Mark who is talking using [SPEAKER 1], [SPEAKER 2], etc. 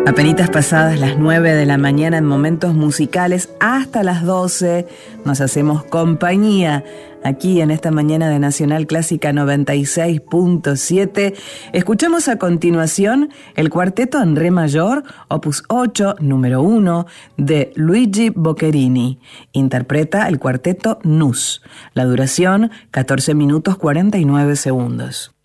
[SPEAKER 1] Apenitas pasadas las 9 de la mañana en Momentos Musicales, hasta las 12 nos hacemos compañía aquí en esta mañana de Nacional Clásica 96.7. Escuchamos a continuación el cuarteto en re mayor, opus 8, número 1, de Luigi Boccherini. Interpreta el cuarteto Nus. La duración, 14 minutos 49 segundos.